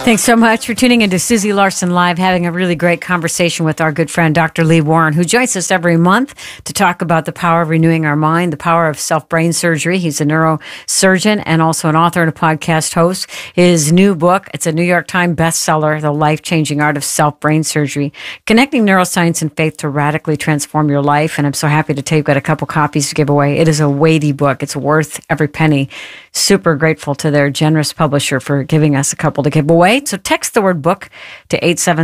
Thanks so much for tuning into Susie Larson Live, having a really great conversation with our good friend, Dr. Lee Warren, who joins us every month to talk about the power of renewing our mind, the power of self-brain surgery. He's a neurosurgeon and also an author and a podcast host. His new book, it's a New York Times bestseller, The Life-Changing Art of Self-Brain Surgery, Connecting Neuroscience and Faith to Radically Transform Your Life. And I'm so happy to tell you, you've got a couple copies to give away. It is a weighty book. It's worth every penny. Super grateful to their generous publisher for giving us a couple to give away. So text the word book to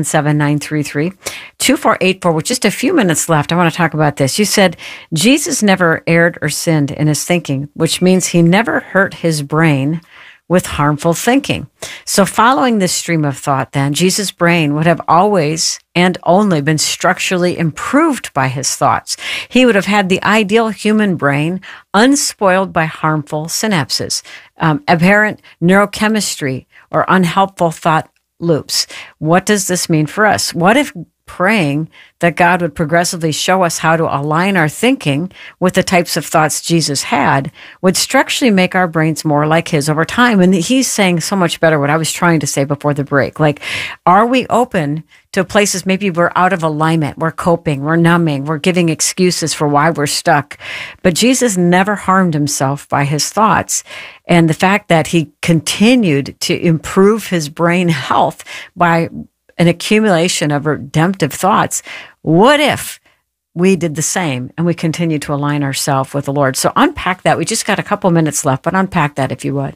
877-933-2484. With just a few minutes left, I want to talk about this. You said Jesus never erred or sinned in his thinking, which means he never hurt his brain with harmful thinking. So following this stream of thought, then, Jesus' brain would have always and only been structurally improved by his thoughts. He would have had the ideal human brain, unspoiled by harmful synapses, aberrant neurochemistry, or unhelpful thought loops. What does this mean for us? What if praying that God would progressively show us how to align our thinking with the types of thoughts Jesus had would structurally make our brains more like his over time? And he's saying so much better what I was trying to say before the break. Like, are we open to places maybe we're out of alignment, we're coping, we're numbing, we're giving excuses for why we're stuck? But Jesus never harmed himself by his thoughts. And the fact that he continued to improve his brain health by an accumulation of redemptive thoughts. What if we did the same and we continue to align ourselves with the Lord? So unpack that. We just got a couple minutes left, but unpack that if you would.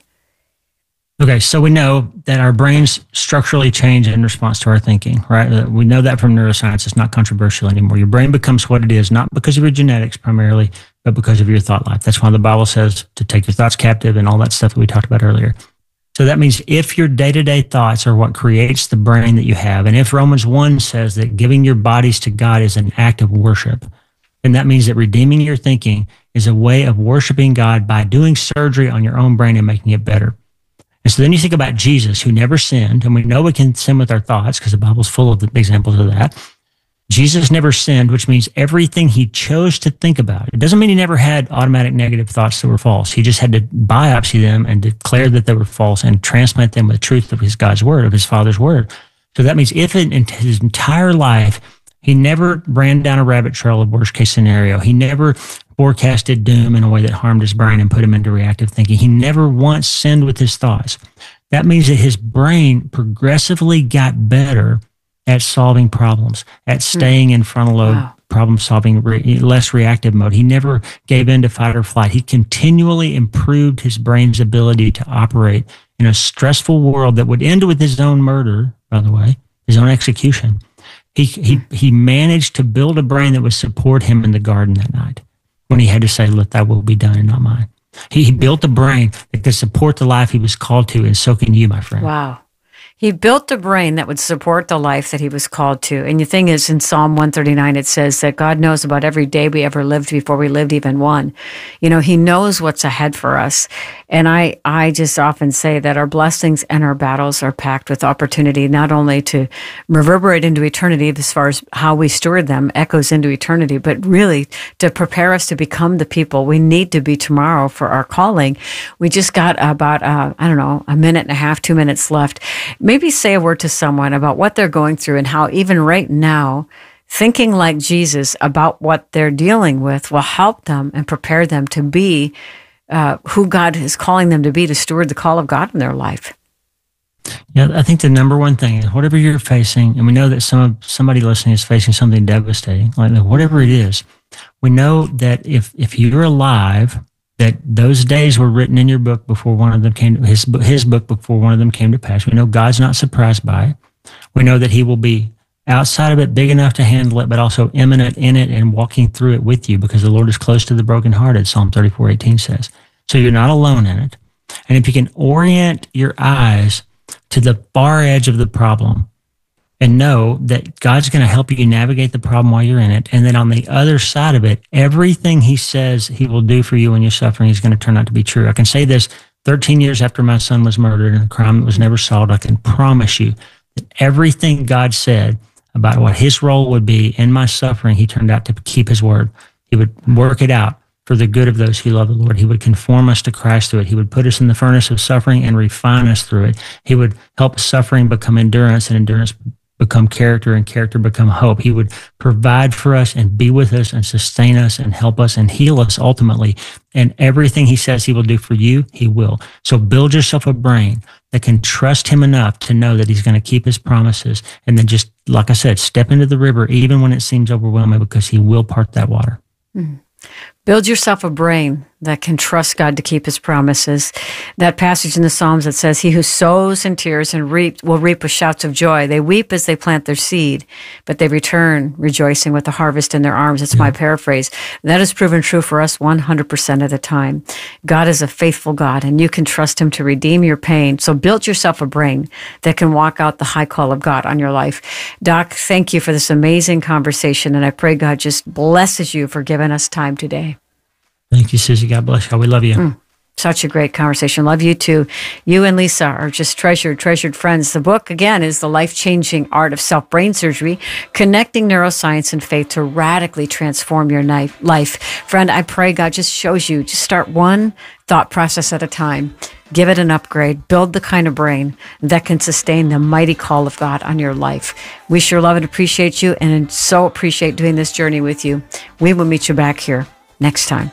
Okay, so we know that our brains structurally change in response to our thinking, right? We know that from neuroscience. It's not controversial anymore. Your brain becomes what it is, not because of your genetics primarily, but because of your thought life. That's why the Bible says to take your thoughts captive and all that stuff that we talked about earlier. So that means if your day-to-day thoughts are what creates the brain that you have, and if Romans 1 says that giving your bodies to God is an act of worship, then that means that redeeming your thinking is a way of worshiping God by doing surgery on your own brain and making it better. And so then you think about Jesus, who never sinned, and we know we can sin with our thoughts because the Bible's full of examples of that. Jesus never sinned, which means everything he chose to think about. It doesn't mean he never had automatic negative thoughts that were false. He just had to biopsy them and declare that they were false and transplant them with the truth of his God's word, of his Father's word. So that means if in his entire life, he never ran down a rabbit trail of worst case scenario. He never forecasted doom in a way that harmed his brain and put him into reactive thinking. He never once sinned with his thoughts. That means that his brain progressively got better at solving problems, at staying in frontal lobe, problem solving, less reactive mode. He never gave in to fight or flight. He continually improved his brain's ability to operate in a stressful world that would end with his own murder, by the way, his own execution. He managed to build a brain that would support him in the garden that night when he had to say, "Let thy will be done and not mine." He built a brain that could support the life he was called to, and so can you, my friend. Wow. He built a brain that would support the life that he was called to. And the thing is, in Psalm 139, it says that God knows about every day we ever lived before we lived even one. You know, he knows what's ahead for us. And I just often say that our blessings and our battles are packed with opportunity, not only to reverberate into eternity as far as how we steward them, echoes into eternity, but really to prepare us to become the people we need to be tomorrow for our calling. We just got about, a minute and a half, 2 minutes left. Maybe say a word to someone about what they're going through and how even right now, thinking like Jesus about what they're dealing with will help them and prepare them to be who God is calling them to be, to steward the call of God in their life. Yeah, I think the number one thing is whatever you're facing, and we know that somebody listening is facing something devastating, like whatever it is, we know that if you're alive, that those days were written in your book before one of them came, his book before one of them came to pass. We know God's not surprised by it. We know that he will be outside of it, big enough to handle it, but also imminent in it and walking through it with you, because the Lord is close to the brokenhearted, Psalm 34:18 says. So you're not alone in it. And if you can orient your eyes to the far edge of the problem and know that God's going to help you navigate the problem while you're in it, and then on the other side of it, everything he says he will do for you when you're suffering is going to turn out to be true. I can say this 13 years after my son was murdered and a crime that was never solved, I can promise you that everything God said about what his role would be in my suffering, he turned out to keep his word. He would work it out for the good of those who love the Lord. He would conform us to Christ through it. He would put us in the furnace of suffering and refine us through it. He would help suffering become endurance, and endurance become character, and character become hope. He would provide for us and be with us and sustain us and help us and heal us ultimately. And everything he says he will do for you, he will. So build yourself a brain that can trust him enough to know that he's going to keep his promises. And then just, like I said, step into the river even when it seems overwhelming, because he will part that water. Mm-hmm. Build yourself a brain that can trust God to keep his promises. That passage in the Psalms that says, he who sows in tears and will reap with shouts of joy. They weep as they plant their seed, but they return rejoicing with the harvest in their arms. It's my paraphrase. That is proven true for us 100% of the time. God is a faithful God, and you can trust him to redeem your pain. So build yourself a brain that can walk out the high call of God on your life. Doc, thank you for this amazing conversation, and I pray God just blesses you for giving us time today. Thank you, Susie. God bless you. We love you. Such a great conversation. Love you too. You and Lisa are just treasured friends. The book, again, is The Life-Changing Art of Self-Brain Surgery, Connecting Neuroscience and Faith to Radically Transform Your Life. Friend, I pray God just shows you, just start one thought process at a time. Give it an upgrade. Build the kind of brain that can sustain the mighty call of God on your life. We sure love and appreciate you, and so appreciate doing this journey with you. We will meet you back here next time.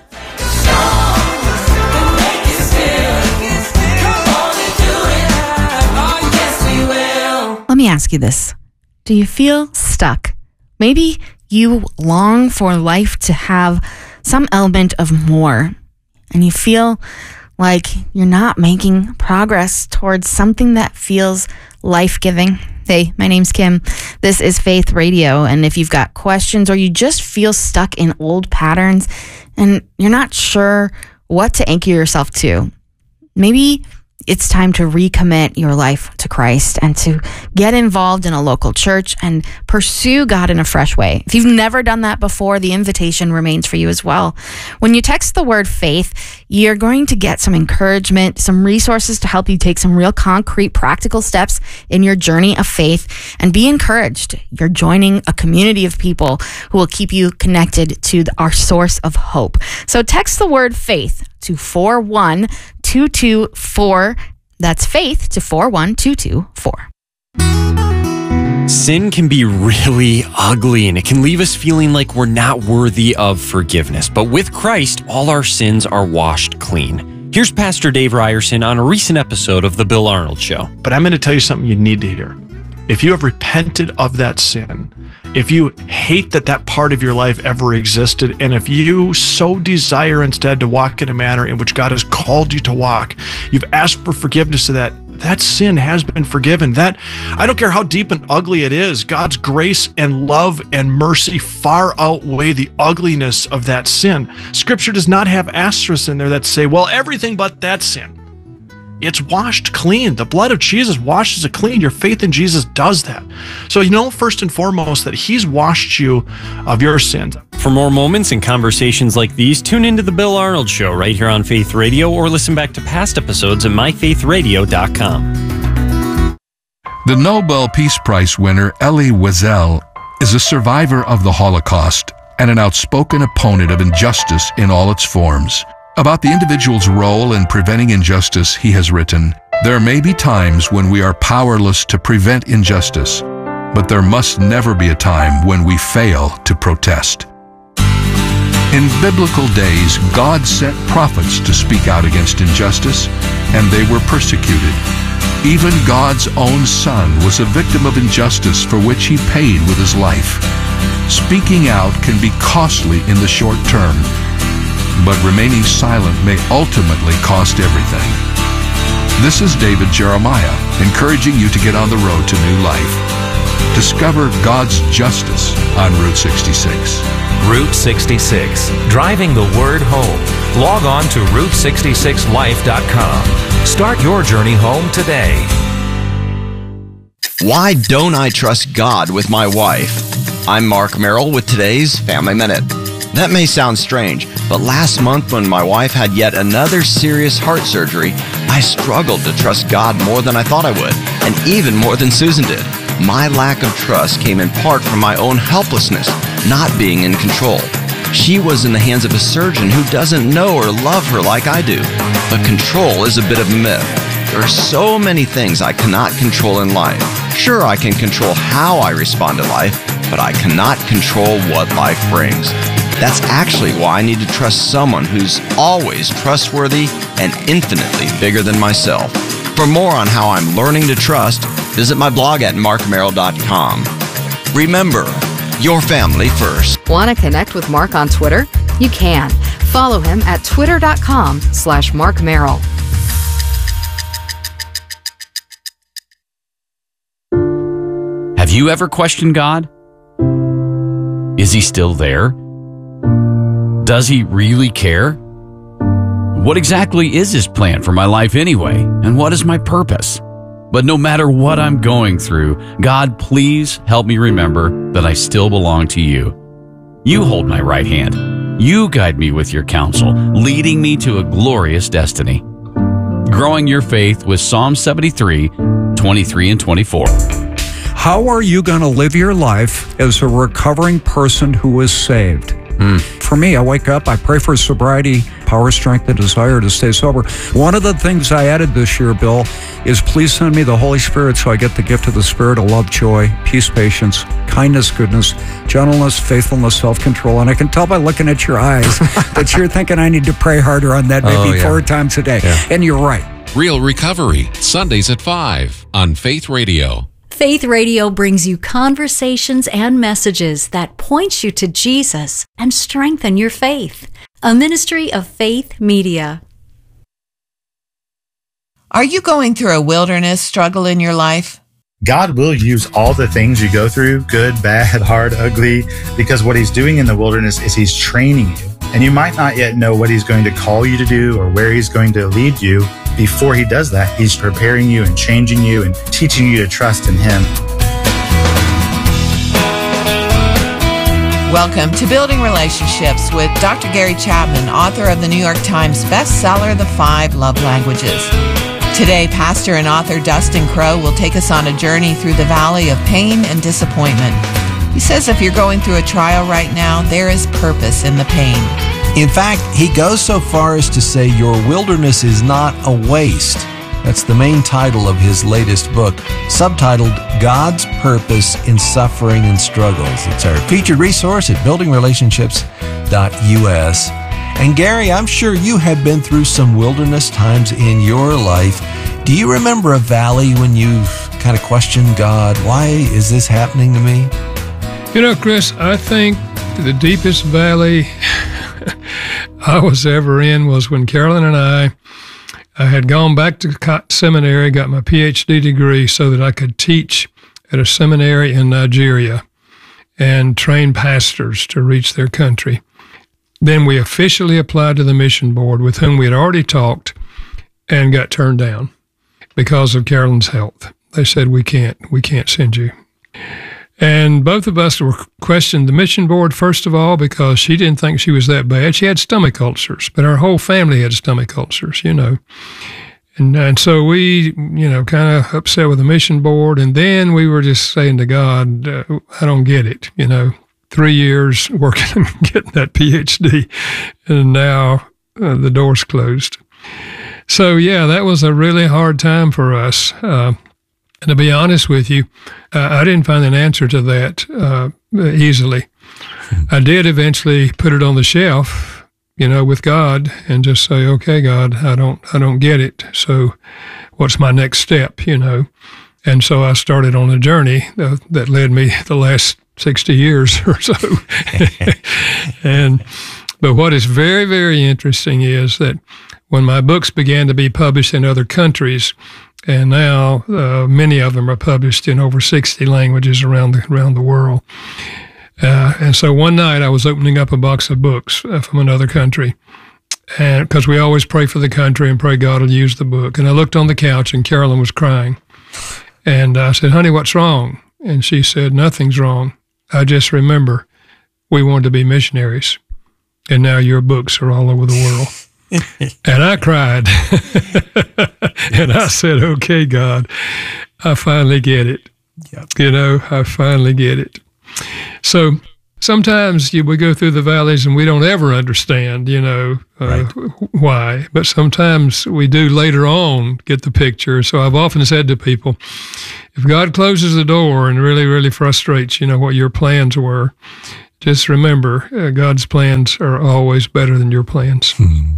Let me ask you this. Do you feel stuck? Maybe you long for life to have some element of more, and you feel like you're not making progress towards something that feels life-giving. Hey, my name's Kim. This is Faith Radio, and if you've got questions or you just feel stuck in old patterns and you're not sure what to anchor yourself to, maybe it's time to recommit your life to Christ and to get involved in a local church and pursue God in a fresh way. If you've never done that before, the invitation remains for you as well. When you text the word faith, you're going to get some encouragement, some resources to help you take some real concrete, practical steps in your journey of faith, and be encouraged. You're joining a community of people who will keep you connected to our source of hope. So text the word faith to 41224. That's faith to 41224. Sin can be really ugly, and it can leave us feeling like we're not worthy of forgiveness. But with Christ, all our sins are washed clean. Here's Pastor Dave Ryerson on a recent episode of The Bill Arnold Show. But I'm going to tell you something you need to hear. If you have repented of that sin, if you hate that part of your life ever existed, and if you so desire instead to walk in a manner in which God has called you to walk, you've asked for forgiveness of that sin has been forgiven. That, I don't care how deep and ugly it is, God's grace and love and mercy far outweigh the ugliness of that sin. Scripture does not have asterisks in there that say, well, everything but that sin. It's washed clean. The blood of Jesus washes it clean. Your faith in Jesus does that. So you know, first and foremost, that he's washed you of your sins. For more moments and conversations like these, tune into The Bill Arnold Show right here on Faith Radio, or listen back to past episodes at myfaithradio.com. The Nobel Peace Prize winner Elie Wiesel is a survivor of the Holocaust and an outspoken opponent of injustice in all its forms. About the individual's role in preventing injustice, he has written, "There may be times when we are powerless to prevent injustice, but there must never be a time when we fail to protest." In biblical days, God sent prophets to speak out against injustice, and they were persecuted. Even God's own Son was a victim of injustice for which he paid with his life. Speaking out can be costly in the short term, but remaining silent may ultimately cost everything. This is David Jeremiah, encouraging you to get on the road to new life. Discover God's justice on Route 66. Route 66, driving the word home. Log on to Route66Life.com. Start your journey home today. Why don't I trust God with my wife? I'm Mark Merrill with today's Family Minute. That may sound strange, but last month when my wife had yet another serious heart surgery, I struggled to trust God more than I thought I would, and even more than Susan did. My lack of trust came in part from my own helplessness, not being in control. She was in the hands of a surgeon who doesn't know or love her like I do. But control is a bit of a myth. There are so many things I cannot control in life. Sure, I can control how I respond to life, but I cannot control what life brings. That's actually why I need to trust someone who's always trustworthy and infinitely bigger than myself. For more on how I'm learning to trust, visit my blog at markmerrill.com. Remember, your family first. Want to connect with Mark on Twitter? You can. Follow him at twitter.com/markmerrill. Have you ever questioned God? Is he still there? Does he really care? What exactly is his plan for my life anyway? And what is my purpose? But no matter what I'm going through, God, please help me remember that I still belong to you. You hold my right hand. You guide me with your counsel, leading me to a glorious destiny. Growing your faith with Psalm 73, 23 and 24. How are you going to live your life as a recovering person who is saved? For me, I wake up, I pray for sobriety, power, strength, and desire to stay sober. One of the things I added this year, Bill, is please send me the Holy Spirit so I get the gift of the Spirit of love, joy, peace, patience, kindness, goodness, gentleness, faithfulness, self-control. And I can tell by looking at your eyes that you're thinking I need to pray harder on that maybe 4 times a day. Yeah. And you're right. Real Recovery, Sundays at 5 on Faith Radio. Faith Radio brings you conversations and messages that point you to Jesus and strengthen your faith. A ministry of Faith Media. Are you going through a wilderness struggle in your life? God will use all the things you go through, good, bad, hard, ugly, because what he's doing in the wilderness is he's training you. And you might not yet know what he's going to call you to do or where he's going to lead you. Before he does that, he's preparing you and changing you and teaching you to trust in him. Welcome to Building Relationships with Dr. Gary Chapman, author of the New York Times bestseller, The 5 Love Languages. Today, pastor and author Dustin Crowe will take us on a journey through the valley of pain and disappointment. He says if you're going through a trial right now, there is purpose in the pain. In fact, he goes so far as to say your wilderness is not a waste. That's the main title of his latest book, subtitled God's Purpose in Suffering and Struggles. It's our featured resource at buildingrelationships.us. And Gary, I'm sure you have been through some wilderness times in your life. Do you remember a valley when you've kind of questioned God? Why is this happening to me? You know, Chris, I think the deepest valley I was ever in was when Carolyn and I had gone back to seminary, got my PhD degree so that I could teach at a seminary in Nigeria and train pastors to reach their country. Then we officially applied to the mission board with whom we had already talked and got turned down because of Carolyn's health. They said, we can't send you. And both of us were questioned the mission board, first of all, because she didn't think she was that bad. She had stomach ulcers, but our whole family had stomach ulcers, you know. And so we, you know, kind of upset with the mission board. And then we were just saying to God, I don't get it, you know. 3 years working and getting that PhD, and now the door's closed. So, yeah, that was a really hard time for us. And to be honest with you, I didn't find an answer to that easily. I did eventually put it on the shelf, you know, with God and just say, okay, God, I don't get it. So what's my next step, you know? And so I started on a journey that led me the last 60 years or so. But what is very, very interesting is that when my books began to be published in other countries, and now many of them are published in over 60 languages around the world. And so one night I was opening up a box of books from another country, and because we always pray for the country and pray God will use the book. And I looked on the couch and Carolyn was crying. And I said, honey, what's wrong? And she said, nothing's wrong. I just remember we wanted to be missionaries, and now your books are all over the world. And I cried. And I said, okay, God, I finally get it. Yep. You know, I finally get it. So Sometimes we go through the valleys and we don't ever understand, why. But sometimes we do later on get the picture. So I've often said to people, if God closes the door and really, really frustrates, what your plans were, just remember God's plans are always better than your plans.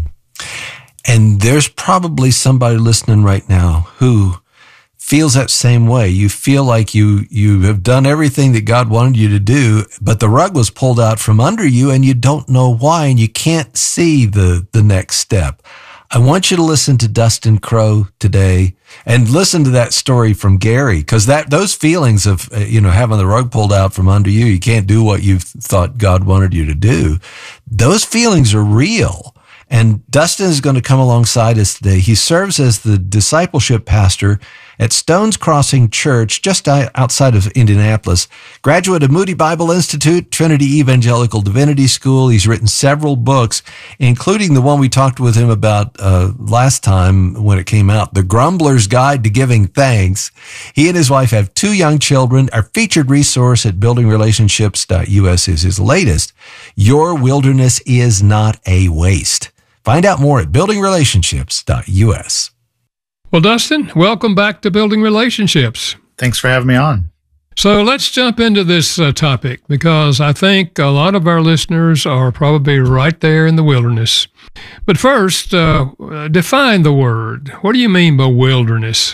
And there's probably somebody listening right now who feels that same way. You feel like you have done everything that God wanted you to do, but the rug was pulled out from under you and you don't know why, and you can't see the next step. I want you to listen to Dustin Crow today and listen to that story from Gary, because those feelings of, having the rug pulled out from under you, you can't do what you thought God wanted you to do. Those feelings are real. And Dustin is going to come alongside us today. He serves as the discipleship pastor at Stones Crossing Church, just outside of Indianapolis. Graduate of Moody Bible Institute, Trinity Evangelical Divinity School. He's written several books, including the one we talked with him about last time when it came out, The Grumbler's Guide to Giving Thanks. He and his wife have 2 young children. Our featured resource at buildingrelationships.us is his latest, Your Wilderness is Not a Waste. Find out more at buildingrelationships.us. Well, Dustin, welcome back to Building Relationships. Thanks for having me on. So let's jump into this topic, because I think a lot of our listeners are probably right there in the wilderness. But first, define the word. What do you mean by wilderness?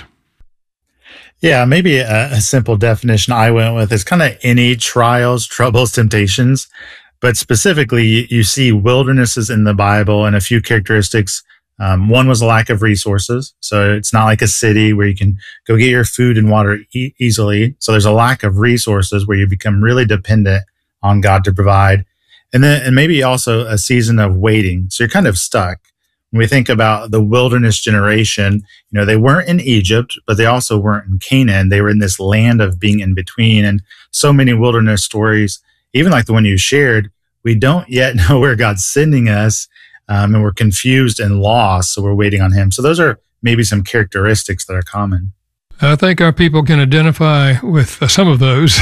Yeah, maybe a simple definition I went with is kind of any trials, troubles, temptations. But specifically, you see wildernesses in the Bible and a few characteristics. One was a lack of resources. So it's not like a city where you can go get your food and water easily. So there's a lack of resources where you become really dependent on God to provide. And maybe also a season of waiting. So you're kind of stuck. When we think about the wilderness generation, they weren't in Egypt, but they also weren't in Canaan. They were in this land of being in between. And so many wilderness stories, even like the one you shared, we don't yet know where God's sending us, and we're confused and lost, so we're waiting on Him. So those are maybe some characteristics that are common. I think our people can identify with some of those.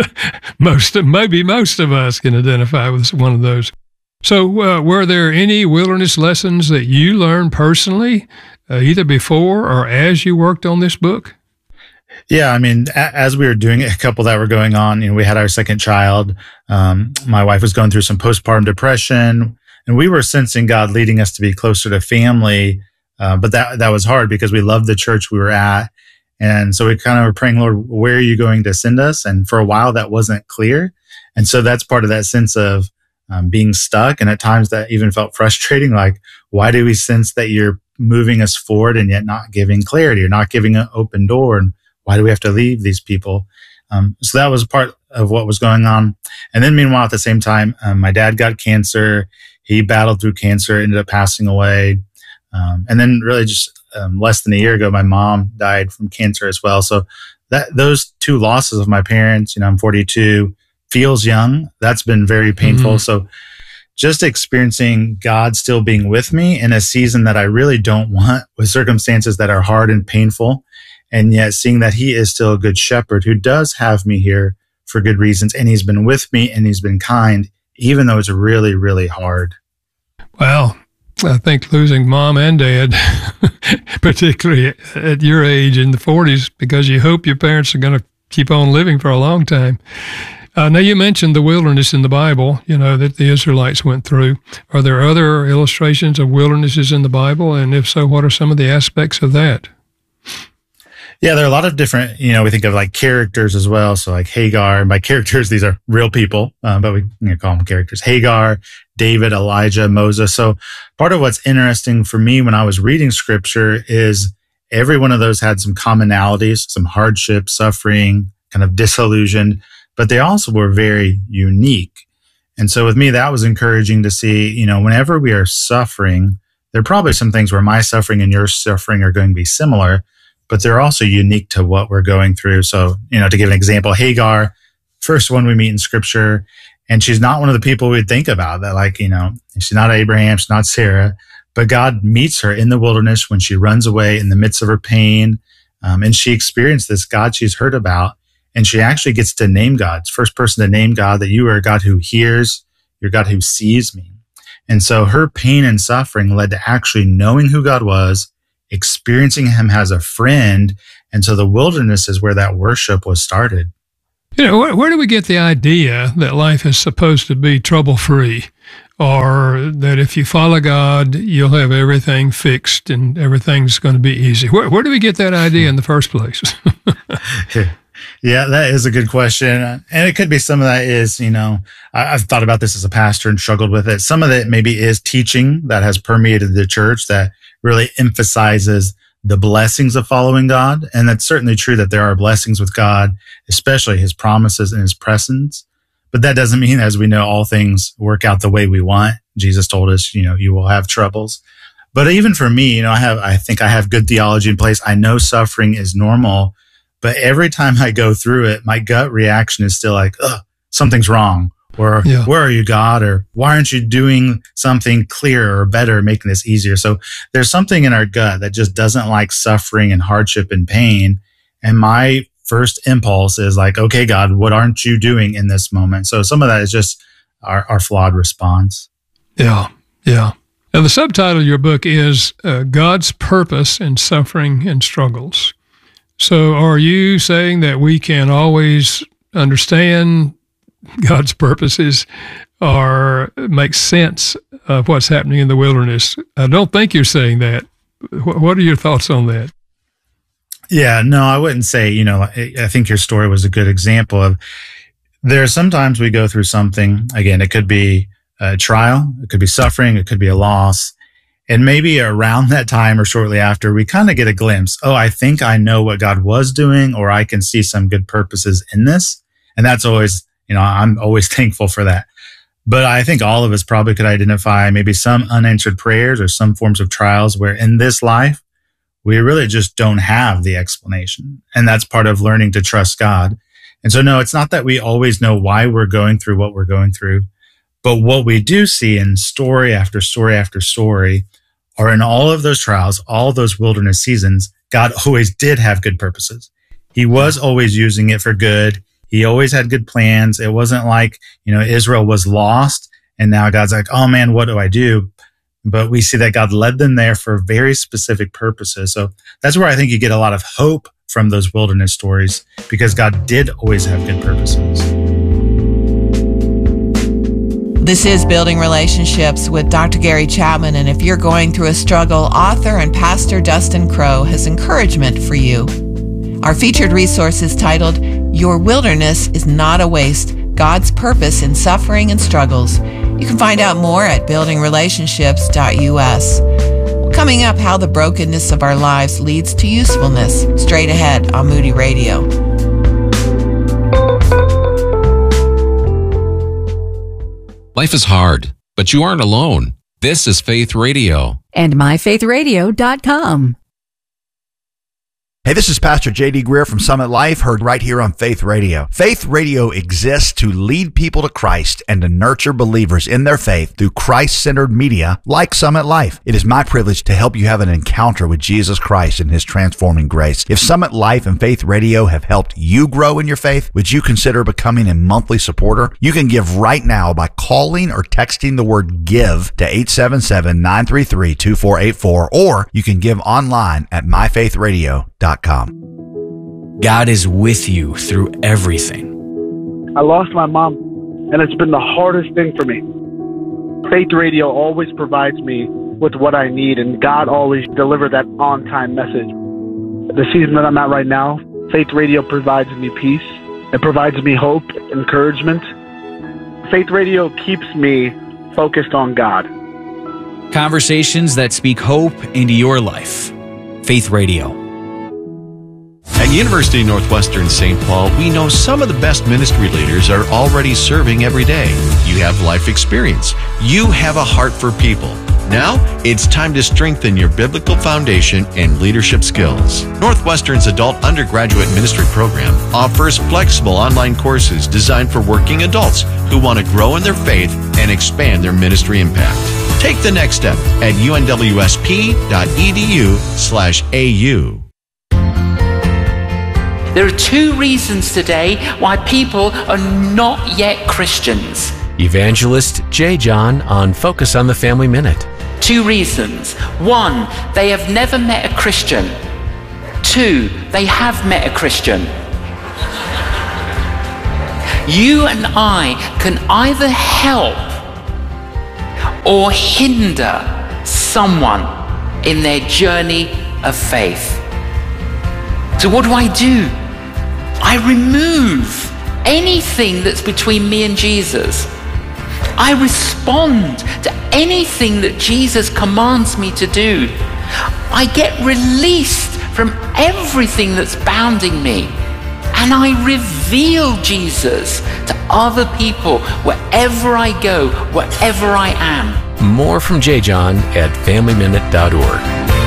Most of us can identify with one of those. So were there any wilderness lessons that you learned personally, either before or as you worked on this book? Yeah, I mean, as we were doing it, a couple that were going on, we had our second child. My wife was going through some postpartum depression, and we were sensing God leading us to be closer to family. But that was hard because we loved the church we were at. And so we kind of were praying, Lord, where are you going to send us? And for a while that wasn't clear. And so that's part of that sense of being stuck. And at times that even felt frustrating. Like, why do we sense that you're moving us forward and yet not giving clarity or not giving an open door? And why do we have to leave these people? So that was part of what was going on. And then meanwhile, at the same time, my dad got cancer. He battled through cancer, ended up passing away. And then really just less than a year ago, my mom died from cancer as well. So those 2 losses of my parents, I'm 42, feels young. That's been very painful. Mm-hmm. So just experiencing God still being with me in a season that I really don't want, with circumstances that are hard and painful. And yet seeing that He is still a good shepherd who does have me here for good reasons. And He's been with me and He's been kind, even though it's really, really hard. Well, I think losing mom and dad, particularly at your age in the 40s, because you hope your parents are going to keep on living for a long time. Now, you mentioned the wilderness in the Bible, that the Israelites went through. Are there other illustrations of wildernesses in the Bible? And if so, what are some of the aspects of that? Yeah, there are a lot of different, we think of like characters as well. So like Hagar, and by characters, these are real people, but we call them characters. Hagar, David, Elijah, Moses. So part of what's interesting for me when I was reading scripture is every one of those had some commonalities, some hardship, suffering, kind of disillusioned, but they also were very unique. And so with me, that was encouraging to see, whenever we are suffering, there are probably some things where my suffering and your suffering are going to be similar, but they're also unique to what we're going through. So, to give an example, Hagar, first one we meet in scripture, and she's not one of the people we'd think about that, like, she's not Abraham, she's not Sarah, but God meets her in the wilderness when she runs away in the midst of her pain. And she experienced this God she's heard about. And she actually gets to name God. It's first person to name God, that you are a God who hears, you're God who sees me. And so her pain and suffering led to actually knowing who God was, experiencing him as a friend. And so the wilderness is where that worship was started. You know, where do we get the idea that life is supposed to be trouble-free, or that if you follow God, you'll have everything fixed and everything's going to be easy? Where do we get that idea in the first place? Yeah, that is a good question. And it could be some of that is, I've thought about this as a pastor and struggled with it. Some of it maybe is teaching that has permeated the church that really emphasizes the blessings of following God. And that's certainly true that there are blessings with God, especially his promises and his presence. But that doesn't mean, as we know, all things work out the way we want. Jesus told us, you will have troubles. But even for me, I think I have good theology in place. I know suffering is normal. But every time I go through it, my gut reaction is still like, something's wrong. Or where are you, God? Or why aren't you doing something clearer or better, making this easier? So there's something in our gut that just doesn't like suffering and hardship and pain. And my first impulse is like, okay, God, what aren't you doing in this moment? So some of that is just our flawed response. Yeah. Now, the subtitle of your book is God's Purpose in Suffering and Struggles. So are you saying that we can always understand God's purposes or make sense of what's happening in the wilderness? I don't think you're saying that. What are your thoughts on that? Yeah, no, I wouldn't say, I think your story was a good example of there are sometimes we go through something. Again, it could be a trial, it could be suffering, it could be a loss. And maybe around that time or shortly after, we kind of get a glimpse. Oh, I think I know what God was doing, or I can see some good purposes in this. And that's always, I'm always thankful for that. But I think all of us probably could identify maybe some unanswered prayers or some forms of trials where in this life, we really just don't have the explanation. And that's part of learning to trust God. And so, no, it's not that we always know why we're going through what we're going through. But what we do see in story after story after story, or in all of those trials, all those wilderness seasons, God always did have good purposes. He was always using it for good. He always had good plans. It wasn't like, Israel was lost and now God's like, oh man, what do I do? But we see that God led them there for very specific purposes. So that's where I think you get a lot of hope from those wilderness stories, because God did always have good purposes. This is Building Relationships with Dr. Gary Chapman, and if you're going through a struggle, author and pastor Dustin Crow has encouragement for you. Our featured resource is titled, Your Wilderness is Not a Waste, God's Purpose in Suffering and Struggles. You can find out more at buildingrelationships.us. Coming up, how the brokenness of our lives leads to usefulness, straight ahead on Moody Radio. Life is hard, but you aren't alone. This is Faith Radio. And myfaithradio.com. Hey, this is Pastor J.D. Greer from Summit Life, heard right here on Faith Radio. Faith Radio exists to lead people to Christ and to nurture believers in their faith through Christ-centered media like Summit Life. It is my privilege to help you have an encounter with Jesus Christ and His transforming grace. If Summit Life and Faith Radio have helped you grow in your faith, would you consider becoming a monthly supporter? You can give right now by calling or texting the word GIVE to 877-933-2484, or you can give online at myfaithradio.com. God is with you through everything. I lost my mom, and it's been the hardest thing for me. Faith Radio always provides me with what I need, and God always delivers that on-time message. The season that I'm at right now, Faith Radio provides me peace. It provides me hope, encouragement. Faith Radio keeps me focused on God. Conversations that speak hope into your life. Faith Radio. At University of Northwestern St. Paul, we know some of the best ministry leaders are already serving every day. You have life experience. You have a heart for people. Now, it's time to strengthen your biblical foundation and leadership skills. Northwestern's adult undergraduate ministry program offers flexible online courses designed for working adults who want to grow in their faith and expand their ministry impact. Take the next step at unwsp.edu/au. There are 2 reasons today why people are not yet Christians. Evangelist J. John on Focus on the Family Minute. 2 reasons. 1, they have never met a Christian. 2, they have met a Christian. You and I can either help or hinder someone in their journey of faith. So what do? I remove anything that's between me and Jesus. I respond to anything that Jesus commands me to do. I get released from everything that's bounding me. And I reveal Jesus to other people wherever I go, wherever I am. More from J. John at FamilyMinute.org.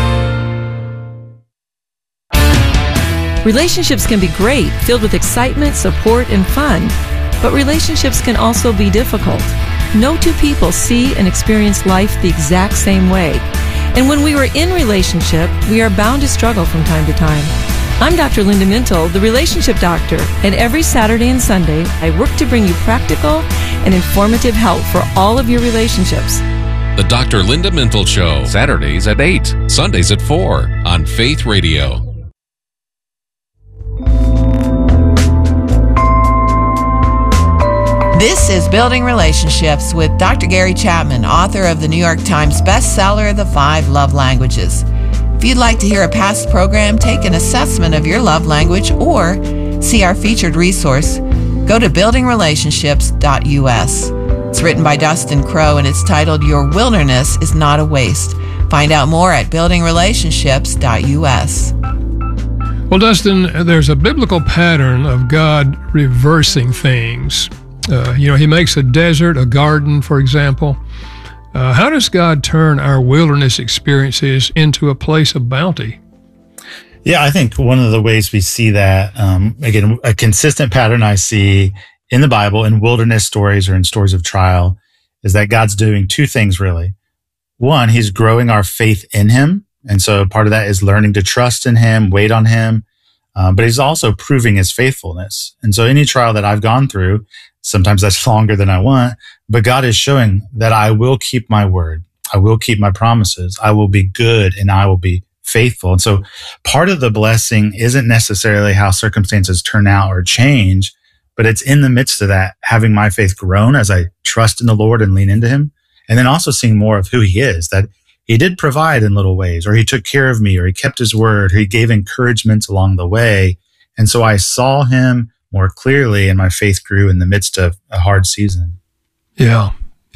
Relationships can be great, filled with excitement, support, and fun. But relationships can also be difficult. No 2 people see and experience life the exact same way. And when we are in relationship, we are bound to struggle from time to time. I'm Dr. Linda Mintle, the Relationship Doctor, and every Saturday and Sunday, I work to bring you practical and informative help for all of your relationships. The Dr. Linda Mintle Show, Saturdays at 8, Sundays at 4 on Faith Radio. This is Building Relationships with Dr. Gary Chapman, author of the New York Times bestseller, The 5 Love Languages. If you'd like to hear a past program, take an assessment of your love language, or see our featured resource, go to buildingrelationships.us. It's written by Dustin Crow, and it's titled Your Wilderness is Not a Waste. Find out more at buildingrelationships.us. Well, Dustin, there's a biblical pattern of God reversing things. He makes a desert a garden, for example. How does God turn our wilderness experiences into a place of bounty? Yeah, I think one of the ways we see that, again, a consistent pattern I see in the Bible, in wilderness stories or in stories of trial, is that God's doing 2 things, really. One, he's growing our faith in him. And so part of that is learning to trust in him, wait on him. But he's also proving his faithfulness. And so any trial that I've gone through, sometimes that's longer than I want, but God is showing that I will keep my word. I will keep my promises. I will be good and I will be faithful. And so part of the blessing isn't necessarily how circumstances turn out or change, but it's in the midst of that, having my faith grown as I trust in the Lord and lean into him. And then also seeing more of who he is, that he did provide in little ways, or he took care of me, or he kept his word, or he gave encouragements along the way. And so I saw him more clearly, and my faith grew in the midst of a hard season. Yeah.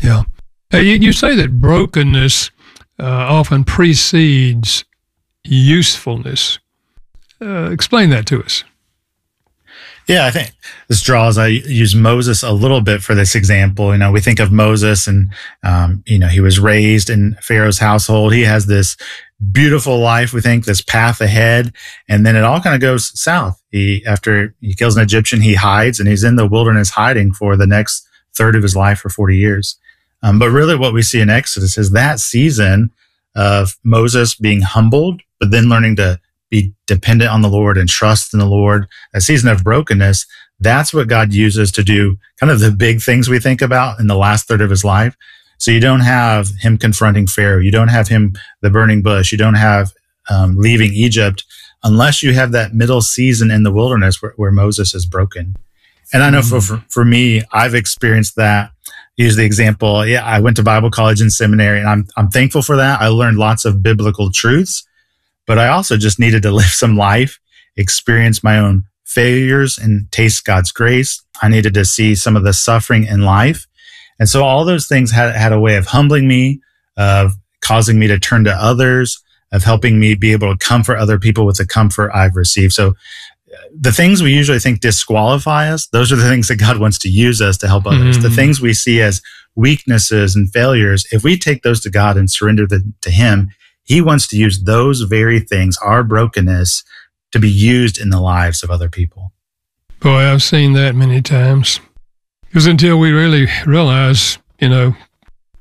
You say that brokenness often precedes usefulness. Explain that to us. Yeah, I think I use Moses a little bit for this example. We think of Moses and, he was raised in Pharaoh's household. He has this beautiful life, we think, this path ahead. And then it all kind of goes south. After he kills an Egyptian, he hides, and he's in the wilderness hiding for the next third of his life for 40 years. But really what we see in Exodus is that season of Moses being humbled, but then learning to be dependent on the Lord and trust in the Lord, a season of brokenness. That's what God uses to do kind of the big things we think about in the last third of his life. So you don't have him confronting Pharaoh. You don't have him, the burning bush. You don't have leaving Egypt unless you have that middle season in the wilderness where Moses is broken. And I know for me, I've experienced that. Use the example. Yeah, I went to Bible college and seminary, and I'm thankful for that. I learned lots of biblical truths, but I also just needed to live some life, experience my own failures, and taste God's grace. I needed to see some of the suffering in life. And so all those things had a way of humbling me, of causing me to turn to others, of helping me be able to comfort other people with the comfort I've received. So the things we usually think disqualify us, those are the things that God wants to use us to help others. The things we see as weaknesses and failures, if we take those to God and surrender them to him, he wants to use those very things, our brokenness, to be used in the lives of other people. Boy, I've seen that many times. Because until we really realize,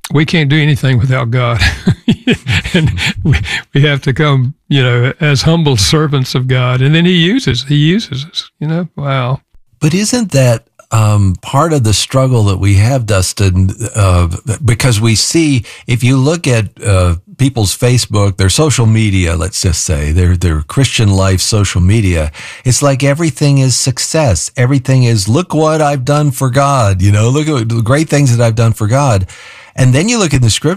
we can't do anything without God. And we have to come, as humble servants of God. And then He uses us, Wow. But isn't that part of the struggle that we have, Dustin? Because we see, if you look at people's Facebook, their social media, let's just say, their Christian life social media, it's like everything is success. Everything is, look what I've done for God. Look at the great things that I've done for God. And then you look in the scripture